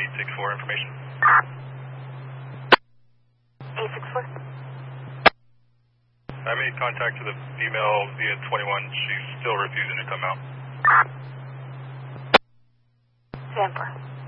864 information. 864? I made contact with a female via 21. She's still refusing to come out. Samper.